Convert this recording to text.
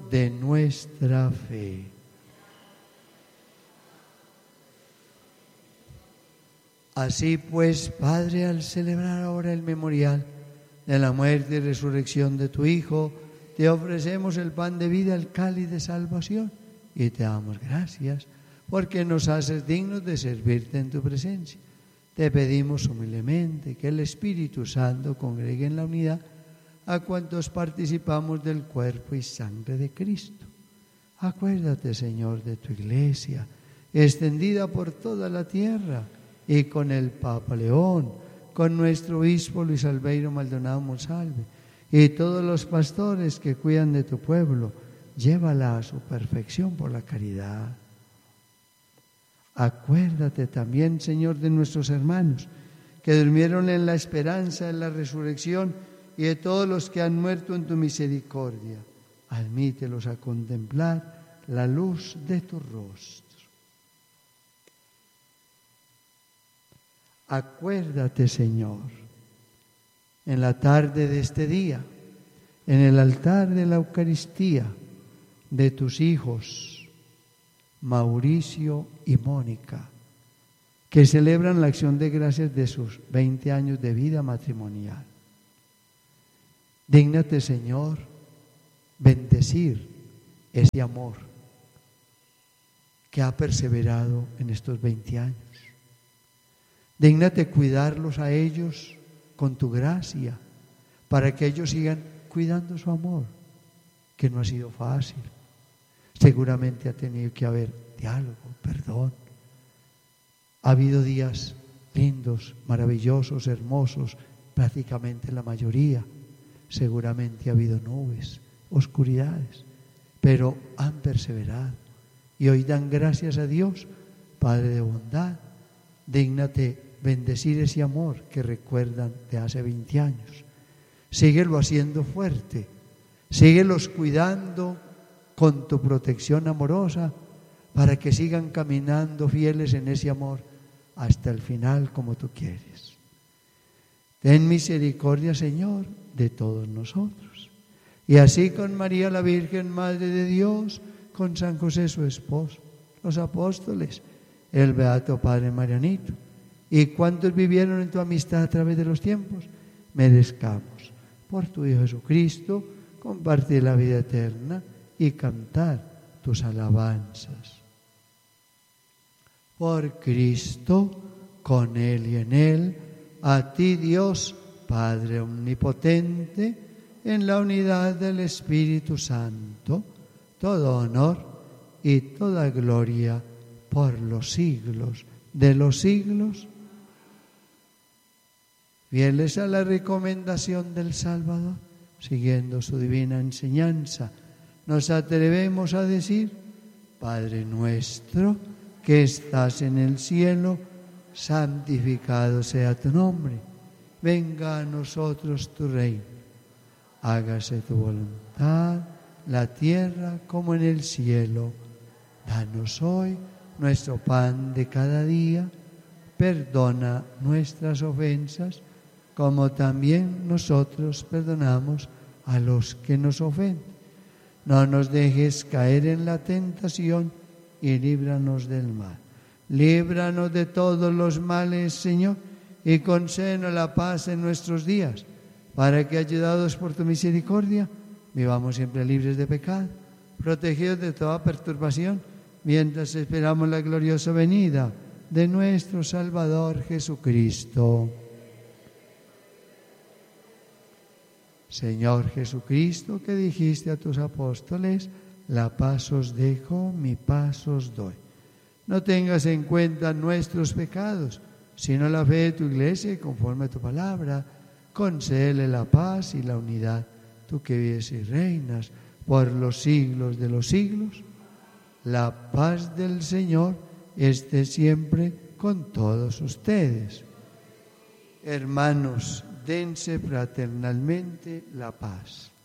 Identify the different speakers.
Speaker 1: de nuestra fe. Así pues, Padre, al celebrar ahora el memorial de la muerte y resurrección de tu Hijo, te ofrecemos el pan de vida, el cáliz de salvación, y te damos gracias porque nos haces dignos de servirte en tu presencia. Te pedimos humildemente que el Espíritu Santo congregue en la unidad a cuantos participamos del cuerpo y sangre de Cristo. Acuérdate, Señor, de tu Iglesia, extendida por toda la tierra, y con el Papa León, con nuestro obispo Luis Albeiro Maldonado Monsalve, y todos los pastores que cuidan de tu pueblo, llévala a su perfección por la caridad. Acuérdate también, Señor, de nuestros hermanos que durmieron en la esperanza de la resurrección y de todos los que han muerto en tu misericordia. Admítelos a contemplar la luz de tu rostro. Acuérdate, Señor, en la tarde de este día, en el altar de la Eucaristía, de tus hijos Mauricio y Mónica, que celebran la acción de gracias de sus 20 años de vida matrimonial. Dígnate, Señor, bendecir ese amor que ha perseverado en estos 20 años. Dígnate cuidarlos a ellos con tu gracia, para que ellos sigan cuidando su amor, que no ha sido fácil. Seguramente ha tenido que haber diálogo, perdón. Ha habido días lindos, maravillosos, hermosos, prácticamente la mayoría. Seguramente ha habido nubes, oscuridades, pero han perseverado. Y hoy dan gracias a Dios, Padre de bondad. Dígnate bendecir ese amor que recuerdan de hace 20 años. Síguelo haciendo fuerte, síguelos cuidando con tu protección amorosa para que sigan caminando fieles en ese amor hasta el final como tú quieres. Ten misericordia, Señor, de todos nosotros. Y así con María la Virgen, Madre de Dios, con San José su esposo, los apóstoles, el Beato Padre Marianito, y cuantos vivieron en tu amistad a través de los tiempos, merezcamos, por tu Hijo Jesucristo, compartir la vida eterna y cantar tus alabanzas. Por Cristo, con Él y en Él, a ti Dios, Padre omnipotente, en la unidad del Espíritu Santo, todo honor y toda gloria por los siglos de los siglos. Fieles a la recomendación del Salvador, siguiendo su divina enseñanza, nos atrevemos a decir: Padre nuestro que estás en el cielo, santificado sea tu nombre. Venga a nosotros tu reino. Hágase tu voluntad, la tierra como en el cielo. Danos hoy nuestro pan de cada día. Perdona nuestras ofensas, como también nosotros perdonamos a los que nos ofenden. No nos dejes caer en la tentación y líbranos del mal. Líbranos de todos los males, Señor, y concédenos la paz en nuestros días, para que, ayudados por tu misericordia, vivamos siempre libres de pecado, protegidos de toda perturbación, mientras esperamos la gloriosa venida de nuestro Salvador Jesucristo. Señor Jesucristo, que dijiste a tus apóstoles: la paz os dejo, mi paz os doy. No tengas en cuenta nuestros pecados, sino la fe de tu Iglesia, y conforme a tu palabra, concédele la paz y la unidad, tú que vives y reinas por los siglos de los siglos. La paz del Señor esté siempre con todos ustedes. Hermanos, dense fraternalmente la paz.